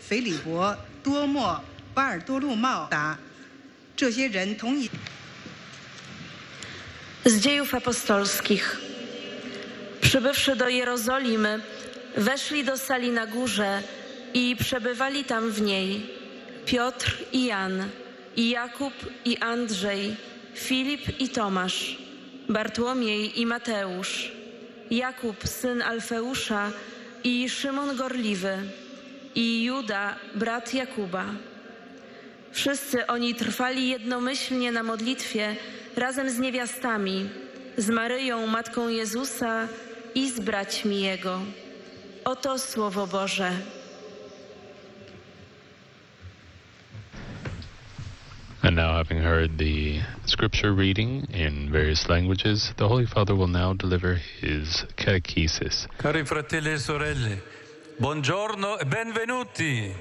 腓利伯、多默、巴尔多禄、茂达，这些人同意。 Z Dziejów Apostolskich. Przybywszy do Jerozolimy, weszli do sali na górze i przebywali tam w niej Piotr i Jan, i Jakub i Andrzej, Filip i Tomasz, Bartłomiej i Mateusz, Jakub syn Alfeusza i Szymon Gorliwy, i Juda, brat Jakuba. Wszyscy oni trwali jednomyślnie na modlitwie razem z niewiastami, z Maryją, matką Jezusa i z braćmi Jego. Oto Słowo Boże. And now, having heard the scripture reading in various languages, the Holy Father will now deliver his catechesis. Cari fratelli e sorelle, buongiorno e benvenuti.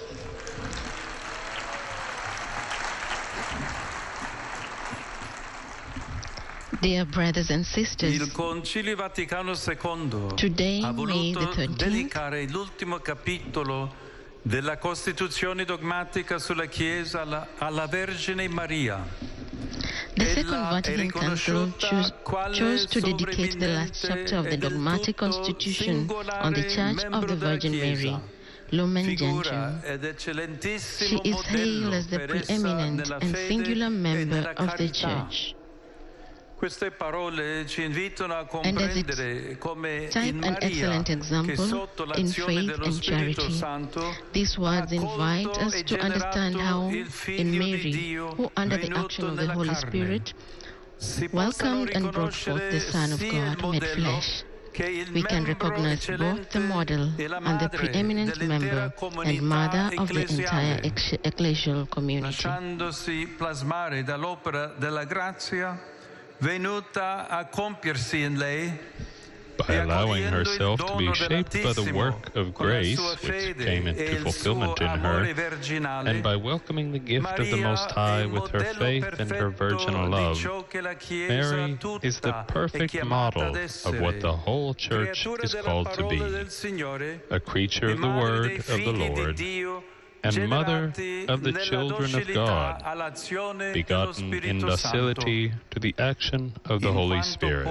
Dear brothers and sisters, Il Concilio Vaticano II today, ha May the voluto 13th, dedicare l'ultimo capitolo della Costituzione dogmatica sulla Chiesa alla Vergine Maria. the Second Vatican Council chose to dedicate the last chapter of the dogmatic constitution on the Church of the Virgin Mary, Lumen Gentium. She is hailed as the preeminent and singular member of the Church. Queste parole ci invitano a And as its comprendere come type in and Maria, excellent che example sotto in l'azione faith dello and Spirito charity, Santo these words invite accolto us e to understand generato how, il in Figlio di Mary, Dio who under the venuto action of the nella Holy carne, Spirit, si possano welcomed and brought forth the Son of riconoscere sia il God made modello flesh. che il We can membro recognize both the eccellente model e la and the madre preeminent member dell'intera and comunità mother of the entire ecclesiale, ecclesial community. lasciandosi plasmare dall'opera della grazia venuta a compiersi in lei, By allowing herself to be shaped by the work of grace which came into fulfillment in her, and by welcoming the gift of the Most High with her faith and her virginal love, Mary is the perfect model of what the whole Church is called to be, a creature of the Word of the Lord, and mother of the children of God, begotten in docility to the action of the Holy Spirit.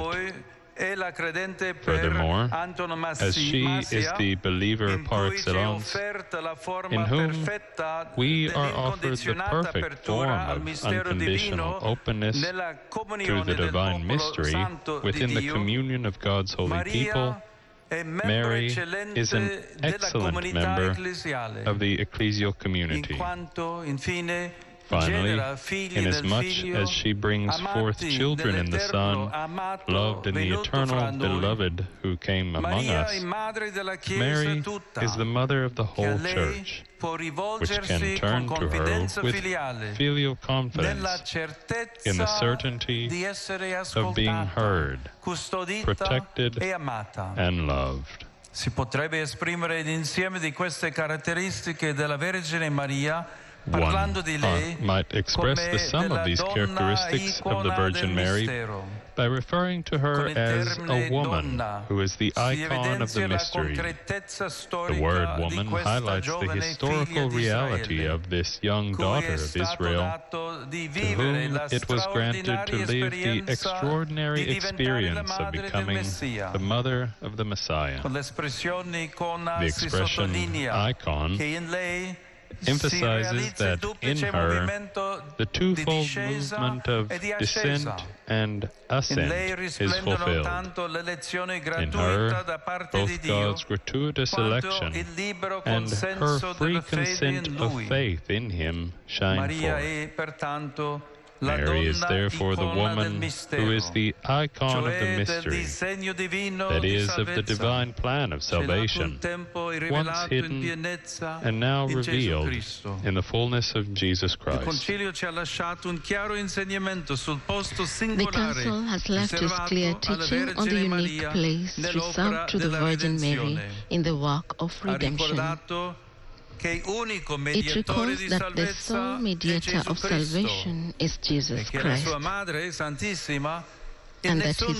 Furthermore, as she is the believer par excellence, in whom we are offered the perfect form of unconditional openness through the divine mystery within the communion of God's holy people, Mary is an excellent member of the ecclesial community. Finally, inasmuch as she brings forth children in the Son, loved in the eternal Beloved who came among us, Mary is the mother of the whole Church, which can turn to her with filial confidence in the certainty of being heard, protected, and loved. Si potrebbe esprimere l'insieme di queste caratteristiche della Vergine Maria parlando di lei One might express come the sum of these della characteristics donna of the icona Virgin del Mary mistero. by referring to her Con il as a termine woman donna who is the si icon of the evidenzia la mystery. concretezza The storica word di woman questa highlights the giovane historical figlia di reality Israele, of this young cui daughter è of stato Israel, dato di to vivere whom la it was granted to live the straordinaria extraordinary di diventare la experience of madre del becoming Messia. the mother of the Messiah. Con l'espressione icona The si expression sottolinea icon che in lei emphasizes that in her the twofold movement of descent and ascent is fulfilled. In her, both God's gratuitous election and her free consent of faith in Him shine forth. Mary is therefore the woman who is the icon of the mystery, that is, of the divine plan of salvation, once hidden and now revealed in the fullness of Jesus Christ. The Council has left us clear teaching on the unique place reserved to the Virgin Mary in the work of redemption. It recalls that the sole mediator of salvation is Jesus Christ, and that His